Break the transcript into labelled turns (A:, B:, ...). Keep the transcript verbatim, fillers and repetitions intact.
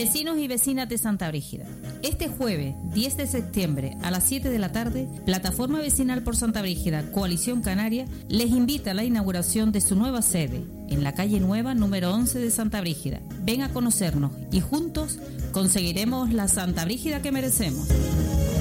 A: Vecinos y vecinas de Santa Brígida, este jueves diez de septiembre a las siete de la tarde, Plataforma Vecinal por Santa Brígida, Coalición Canaria, les invita a la inauguración de su nueva sede en la calle Nueva número once de Santa Brígida. Ven a conocernos y juntos conseguiremos la Santa Brígida que merecemos.